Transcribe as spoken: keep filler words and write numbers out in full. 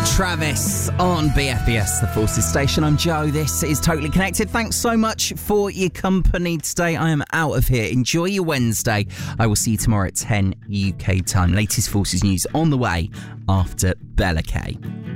Travis on B F B S, the Forces Station. I'm Joe. This is Totally Connected. Thanks so much for your company today. I am out of here. Enjoy your Wednesday. I will see you tomorrow at ten U K time. Latest Forces news on the way after Bella K.